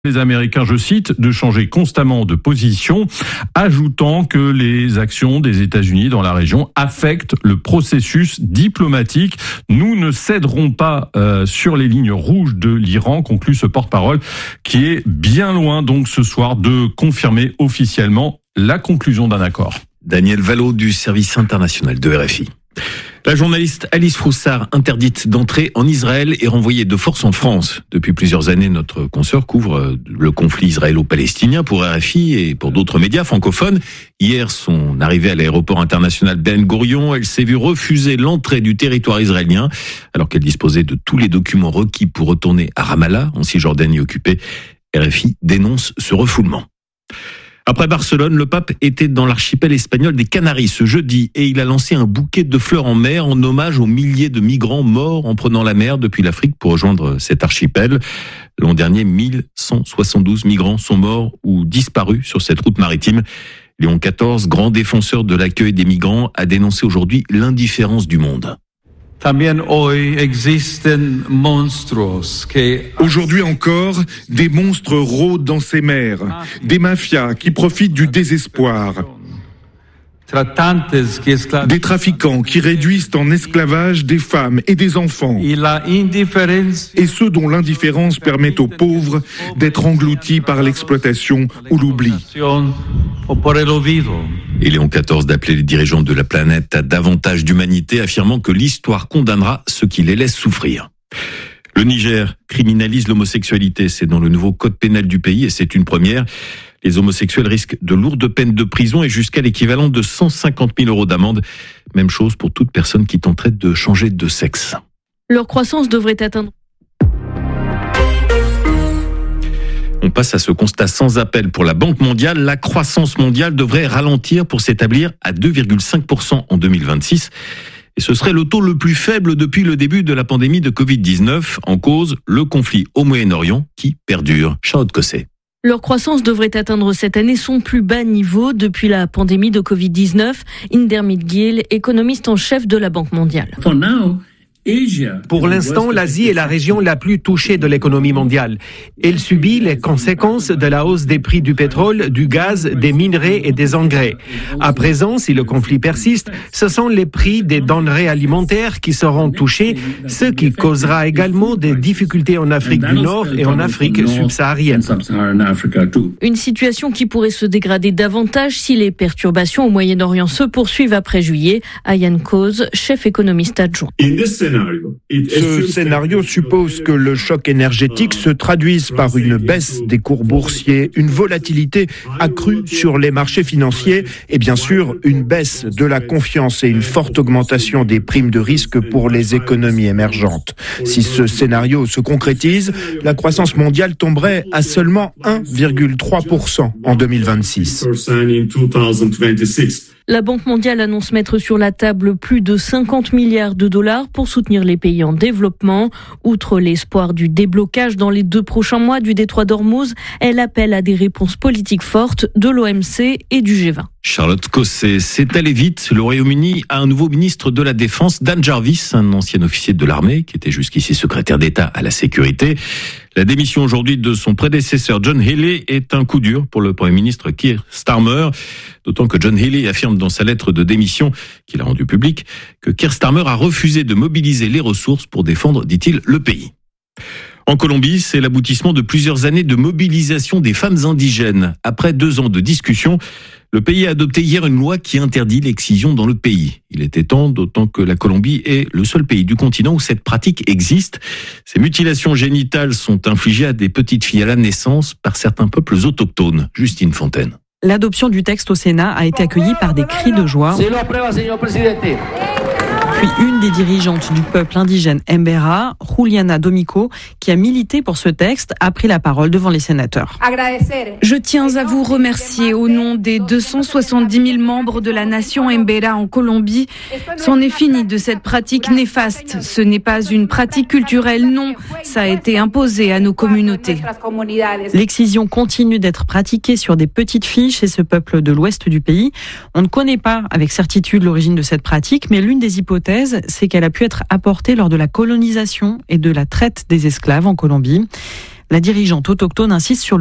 Les Américains, je cite, de changer constamment de position, ajoutant que les actions des États-Unis dans la région affectent le processus diplomatique. Nous ne céderons pas sur les lignes rouges de l'Iran, conclut ce porte-parole, qui est bien loin donc ce soir de confirmer officiellement la conclusion d'un accord. Daniel Vallot du service international de RFI. La journaliste Alice Froussard, interdite d'entrer en Israël et renvoyée de force en France. Depuis plusieurs années, notre consoeur couvre le conflit israélo-palestinien pour RFI et pour d'autres médias francophones. Hier, son arrivée à l'aéroport international Ben Gourion, elle s'est vue refuser l'entrée du territoire israélien alors qu'elle disposait de tous les documents requis pour retourner à Ramallah, en Cisjordanie occupée. RFI dénonce ce refoulement. Après Barcelone, le pape était dans l'archipel espagnol des Canaries ce jeudi et il a lancé un bouquet de fleurs en mer en hommage aux milliers de migrants morts en prenant la mer depuis l'Afrique pour rejoindre cet archipel. L'an dernier, 1172 migrants sont morts ou disparus sur cette route maritime. Léon XIV, grand défenseur de l'accueil des migrants, a dénoncé aujourd'hui l'indifférence du monde. Aujourd'hui encore, des monstres rôdent dans ces mers, des mafias qui profitent du désespoir, des trafiquants qui réduisent en esclavage des femmes et des enfants, et ceux dont l'indifférence permet aux pauvres d'être engloutis par l'exploitation ou l'oubli. Et Léon XIV d'appeler les dirigeants de la planète à davantage d'humanité, affirmant que l'histoire condamnera ceux qui les laissent souffrir. Le Niger criminalise l'homosexualité, c'est dans le nouveau code pénal du pays et c'est une première. Les homosexuels risquent de lourdes peines de prison et jusqu'à l'équivalent de 150 000 € d'amende. Même chose pour toute personne qui tenterait de changer de sexe. Leur croissance devrait atteindre... On passe à ce constat sans appel pour la Banque mondiale. La croissance mondiale devrait ralentir pour s'établir à 2,5% en 2026. Et ce serait le taux le plus faible depuis le début de la pandémie de Covid-19. En cause, le conflit au Moyen-Orient qui perdure. Charlotte Cosset. Leur croissance devrait atteindre cette année son plus bas niveau depuis la pandémie de Covid-19. Indermit Gill, économiste en chef de la Banque mondiale. Pour l'instant, l'Asie est la région la plus touchée de l'économie mondiale. Elle subit les conséquences de la hausse des prix du pétrole, du gaz, des minerais et des engrais. À présent, si le conflit persiste, ce sont les prix des denrées alimentaires qui seront touchés, ce qui causera également des difficultés en Afrique du Nord et en Afrique subsaharienne. Une situation qui pourrait se dégrader davantage si les perturbations au Moyen-Orient se poursuivent après juillet. Ayan Koz, chef économiste adjoint. Ce scénario suppose que le choc énergétique se traduise par une baisse des cours boursiers, une volatilité accrue sur les marchés financiers et bien sûr une baisse de la confiance et une forte augmentation des primes de risque pour les économies émergentes. Si ce scénario se concrétise, la croissance mondiale tomberait à seulement 1,3% en 2026. La Banque mondiale annonce mettre sur la table plus de 50 milliards de dollars pour soutenir les pays en développement. Outre l'espoir du déblocage dans les 2 prochains mois du détroit d'Ormuz, elle appelle à des réponses politiques fortes de l'OMC et du G20. Charlotte Cosset, c'est allé vite. Le Royaume-Uni a un nouveau ministre de la Défense, Dan Jarvis, un ancien officier de l'armée qui était jusqu'ici secrétaire d'État à la sécurité. La démission aujourd'hui de son prédécesseur John Healey est un coup dur pour le Premier ministre Keir Starmer, d'autant que John Healey affirme dans sa lettre de démission qu'il a rendue publique que Keir Starmer a refusé de mobiliser les ressources pour défendre, dit-il, le pays. En Colombie, c'est l'aboutissement de plusieurs années de mobilisation des femmes indigènes. Après 2 ans de discussion, le pays a adopté hier une loi qui interdit l'excision dans le pays. Il était temps, d'autant que la Colombie est le seul pays du continent où cette pratique existe. Ces mutilations génitales sont infligées à des petites filles à la naissance par certains peuples autochtones. Justine Fontaine. L'adoption du texte au Sénat a été accueillie par des cris de joie. Puis une des dirigeantes du peuple indigène Embera, Juliana Domico, qui a milité pour ce texte, a pris la parole devant les sénateurs. Je tiens à vous remercier au nom des 270 000 membres de la nation Embera en Colombie. C'en est fini de cette pratique néfaste. Ce n'est pas une pratique culturelle, non. Ça a été imposé à nos communautés. L'excision continue d'être pratiquée sur des petites filles chez ce peuple de l'ouest du pays. On ne connaît pas avec certitude l'origine de cette pratique, mais l'une des hypothèses, c'est qu'elle a pu être apportée lors de la colonisation et de la traite des esclaves en Colombie. La dirigeante autochtone insiste sur